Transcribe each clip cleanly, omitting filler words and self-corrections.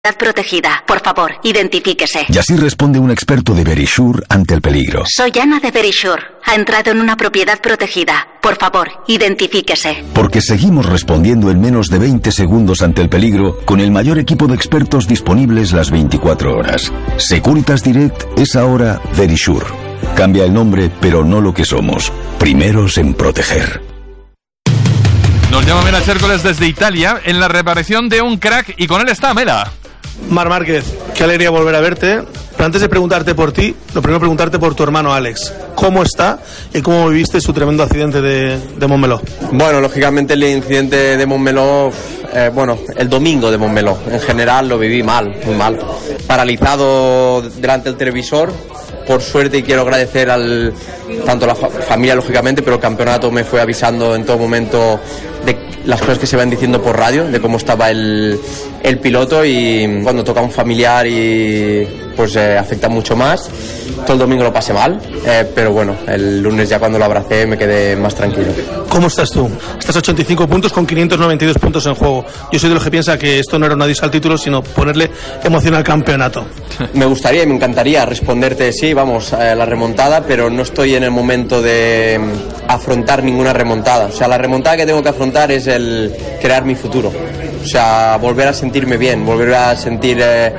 protegida. Por favor, identifíquese. Y así responde un experto de Verisure ante el peligro. Soy Ana de Verisure. Ha entrado en una propiedad protegida. Por favor, identifíquese. Porque seguimos respondiendo en menos de 20 segundos ante el peligro con el mayor equipo de expertos disponibles las 24 horas. Securitas Direct es ahora Verisure. Cambia el nombre, pero no lo que somos. Primeros en proteger. Nos llama Mela Chércoles desde Italia en la reparación de un crack y con él está Mela. Mar Márquez, qué alegría volver a verte. Pero antes de preguntarte por ti, lo primero preguntarte por tu hermano Alex. ¿Cómo está y cómo viviste su tremendo accidente de Montmeló? Bueno, lógicamente el incidente de Montmeló, el domingo de Montmeló, en general lo viví mal, muy mal. Paralizado delante del televisor. Por suerte, y quiero agradecer tanto a la familia, lógicamente, pero el campeonato me fue avisando en todo momento de las cosas que se van diciendo por radio, de cómo estaba el piloto, y cuando toca a un familiar pues afecta mucho más. Todo el domingo lo pasé mal, pero bueno, el lunes ya cuando lo abracé me quedé más tranquilo. ¿Cómo estás tú? Estás a 85 puntos con 592 puntos en juego. Yo soy de los que piensa que esto no era un adiós al título, sino ponerle emoción al campeonato. Me gustaría y me encantaría responderte sí, vamos, la remontada, pero no estoy en el momento de afrontar ninguna remontada. O sea, la remontada que tengo que afrontar es el crear mi futuro. O sea, volver a sentirme bien, volver a sentir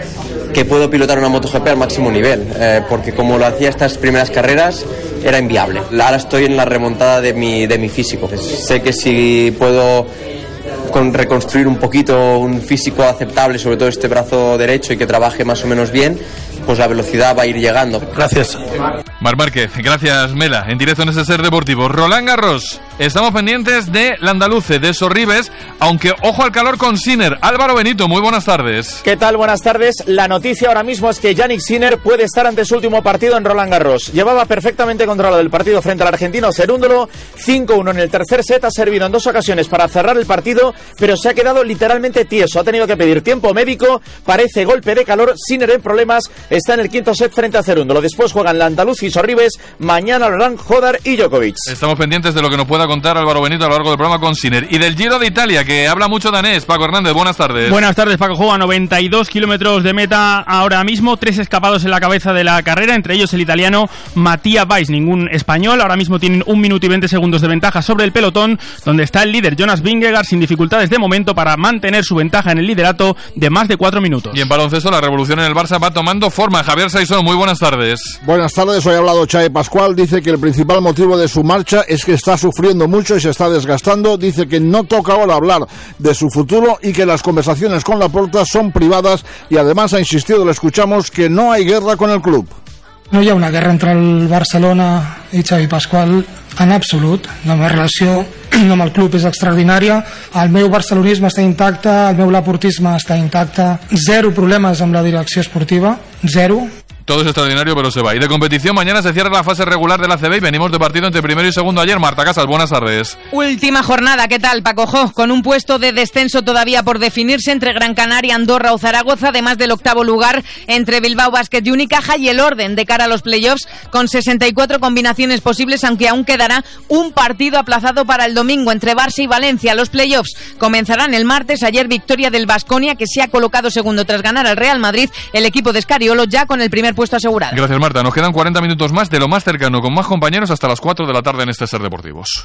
que puedo pilotar una MotoGP al máximo nivel, porque como lo hacía estas primeras carreras era inviable. Ahora estoy en la remontada de mi físico. Sé que si puedo reconstruir un poquito un físico aceptable, sobre todo este brazo derecho, y que trabaje más o menos bien, pues la velocidad va a ir llegando. Gracias. Mar Márquez, gracias Mela, en directo en ese Ser Deportivo. Roland Garros, estamos pendientes de Landaluce, de Sorribes, aunque ojo al calor con Sinner. Álvaro Benito, muy buenas tardes. ¿Qué tal? Buenas tardes. La noticia ahora mismo es que Jannik Sinner puede estar ante su último partido en Roland Garros. Llevaba perfectamente controlado el partido frente al argentino Cerúndolo, 5-1 en el tercer set, ha servido en 2 ocasiones para cerrar el partido, pero se ha quedado literalmente tieso, ha tenido que pedir tiempo médico, parece golpe de calor. Sinner en problemas, está en el quinto set frente a Cerúndolo. Después juegan Landaluz y Sorribes, mañana lo harán Hodar y Djokovic. Estamos pendientes de lo que nos pueda contar Álvaro Benito a lo largo del programa con Sinner. Y del Giro de Italia, que habla mucho danés. Paco Hernández, buenas tardes. Buenas tardes, Paco. Juega 92 kilómetros de meta ahora mismo, 3 escapados en la cabeza de la carrera, entre ellos el italiano Mattia Weiss, ningún español. Ahora mismo tienen 1 minuto y 20 segundos de ventaja sobre el pelotón, donde está el líder Jonas Vingegaard sin dificultades de momento para mantener su ventaja en el liderato de más de 4 minutos. Y en baloncesto, la revolución en el Barça va tomando forma. Javier Saizón, muy buenas tardes. Buenas tardes, hoy ha hablado Xavi Pascual, dice que el principal motivo de su marcha es que está sufriendo mucho y se está desgastando, dice que no toca ahora hablar de su futuro y que las conversaciones con Laporta son privadas, y además ha insistido, lo escuchamos, que no hay guerra con el club. No hi ha una guerra entre el Barcelona i Xavi Pascual en absolut. La meva relació amb el club és extraordinària. El meu barcelonisme està intacte, el meu laportisme està intacte. 0 problemes amb la direcció esportiva, 0. Todo es extraordinario, pero se va. Y de competición, mañana se cierra la fase regular de la ACB y venimos de partido entre primero y segundo ayer. Marta Casas, buenas tardes. Última jornada, ¿qué tal, Paco Jo? Con un puesto de descenso todavía por definirse entre Gran Canaria, Andorra o Zaragoza, además del octavo lugar entre Bilbao Basket y Unicaja, y el orden de cara a los playoffs con 64 combinaciones posibles, aunque aún quedará un partido aplazado para el domingo entre Barça y Valencia. Los playoffs comenzarán el martes. Ayer victoria del Baskonia, que se ha colocado segundo tras ganar al Real Madrid. El equipo de Escariolo ya con el primer puesto asegurado. Gracias, Marta. Nos quedan 40 minutos más de lo más cercano, con más compañeros hasta las 4 de la tarde en este Ser Deportivos.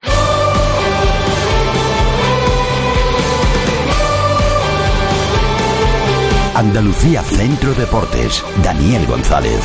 Andalucía Centro Deportes, Daniel González.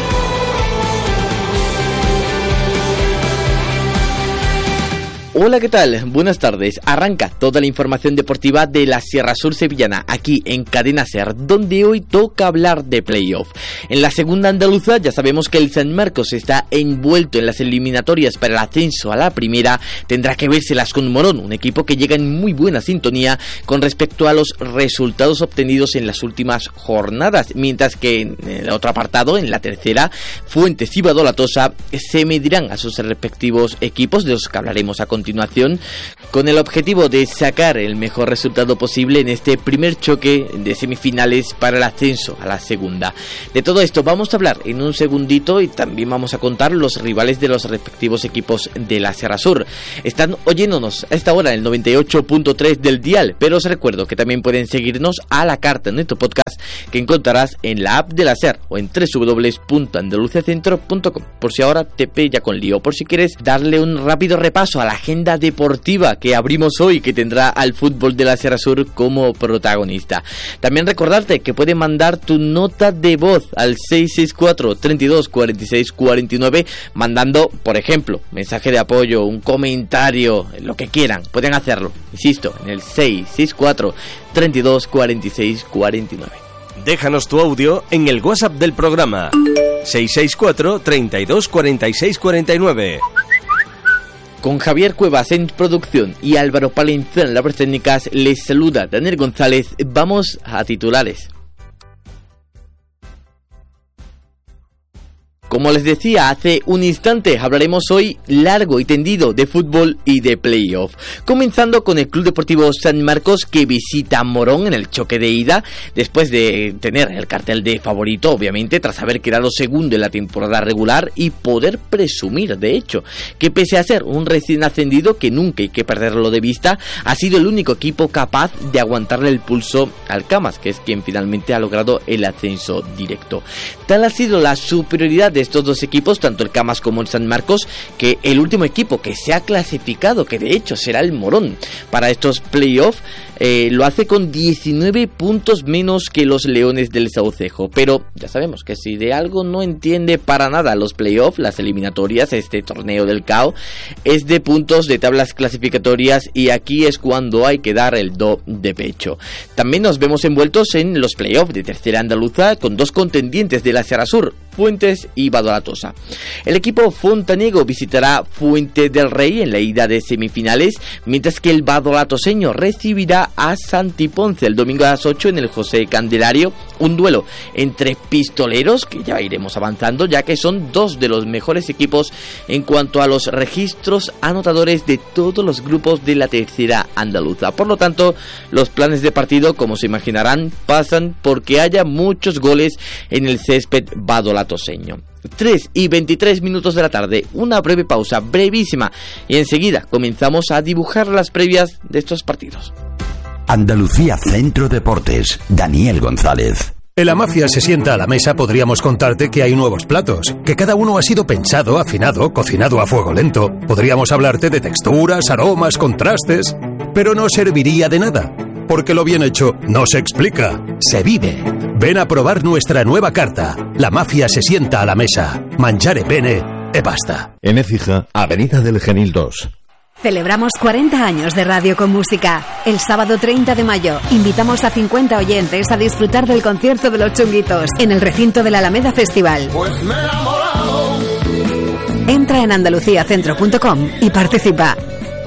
Hola, ¿qué tal? Buenas tardes. Arranca toda la información deportiva de la Sierra Sur sevillana, aquí en Cadena Ser, donde hoy toca hablar de playoff. En la segunda andaluza ya sabemos que el San Marcos está envuelto en las eliminatorias para el ascenso a la primera. Tendrá que vérselas con Morón, un equipo que llega en muy buena sintonía con respecto a los resultados obtenidos en las últimas jornadas, mientras que en el otro apartado, en la tercera, Fuentes y Badolatosa se medirán a sus respectivos equipos, de los que hablaremos a continuación. continuación, con el objetivo de sacar el mejor resultado posible en este primer choque de semifinales para el ascenso a la segunda. De todo esto vamos a hablar en un segundito y también vamos a contar los rivales de los respectivos equipos de la Sierra Sur. Están oyéndonos a esta hora en el 98.3 del dial, pero os recuerdo que también pueden seguirnos a la carta en nuestro podcast que encontrarás en la app de la SER o en www.andaluciacentro.com, por si ahora te pilla con lío, por si quieres darle un rápido repaso a la agenda deportiva que abrimos hoy, que tendrá al fútbol de la Sierra Sur como protagonista. También recordarte que puedes mandar tu nota de voz al 664 32 46 49, mandando, por ejemplo, mensaje de apoyo, un comentario, lo que quieran, pueden hacerlo, insisto, en el 664 32 46 49. Déjanos tu audio en el WhatsApp del programa 664 32 46 49. Con Javier Cuevas en producción y Álvaro Palenza en labores técnicas, les saluda Daniel González. Vamos a titulares. Como les decía hace un instante, hablaremos hoy largo y tendido de fútbol y de playoff. Comenzando con el Club Deportivo San Marcos, que visita Morón en el choque de ida, después de tener el cartel de favorito, obviamente, tras haber quedado segundo en la temporada regular y poder presumir, de hecho, que pese a ser un recién ascendido, que nunca hay que perderlo de vista, ha sido el único equipo capaz de aguantarle el pulso al Camas, que es quien finalmente ha logrado el ascenso directo. Tal ha sido la superioridad de estos dos equipos, tanto el Camas como el San Marcos, que el último equipo que se ha clasificado, que de hecho será el Morón para estos playoffs, lo hace con 19 puntos menos que los Leones del Saucejo. Pero ya sabemos que si de algo no entiende para nada los playoffs, las eliminatorias, este torneo del CAO, es de puntos, de tablas clasificatorias, y aquí es cuando hay que dar el do de pecho. También nos vemos envueltos en los playoffs de tercera andaluza con dos contendientes de la Sierra Sur, Fuentes y Badolatosa. El equipo fontaniego visitará Fuente del Rey en la ida de semifinales, mientras que el badolatoseño recibirá a Santi Ponce el domingo a las 8 en el José Candelario, un duelo entre pistoleros que ya iremos avanzando, ya que son dos de los mejores equipos en cuanto a los registros anotadores de todos los grupos de la tercera andaluza. Por lo tanto, los planes de partido, como se imaginarán, pasan porque haya muchos goles en el césped badolatoseño. 3:23 minutos de la tarde, una breve pausa, brevísima, y enseguida comenzamos a dibujar las previas de estos partidos. Andalucía Centro Deportes, Daniel González. En La Mafia se sienta a la mesa podríamos contarte que hay nuevos platos, que cada uno ha sido pensado, afinado, cocinado a fuego lento. Podríamos hablarte de texturas, aromas, contrastes, pero no serviría de nada, porque lo bien hecho no se explica, se vive. Ven a probar nuestra nueva carta. La Mafia se sienta a la mesa. Mangiare bene e basta. En Écija, Avenida del Genil 2. Celebramos 40 años de radio con música. El sábado 30 de mayo invitamos a 50 oyentes a disfrutar del concierto de Los Chunguitos en el recinto del Alameda Festival. Pues me he enamorado. Entra en andaluciacentro.com y participa.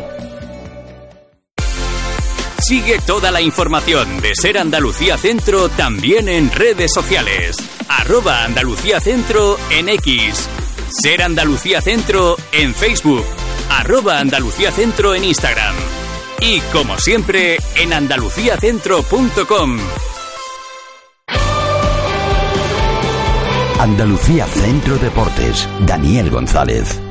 Sigue toda la información de Ser Andalucía Centro también en redes sociales. @Andalucía Centro en X. Ser Andalucía Centro en Facebook. @Andalucía Centro en Instagram. Y como siempre, en andaluciacentro.com. Andalucía Centro Deportes, Daniel González.